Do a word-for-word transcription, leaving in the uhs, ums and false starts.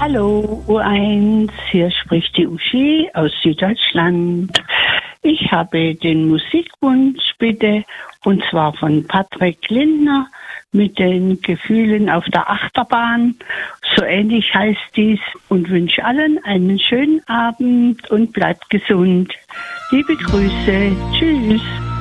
Hallo U eins, hier spricht die Uschi aus Süddeutschland. Ich habe den Musikwunsch bitte, und zwar von Patrick Lindner mit den Gefühlen auf der Achterbahn. So ähnlich heißt dies, und wünsche allen einen schönen Abend und bleibt gesund. Liebe Grüße, tschüss.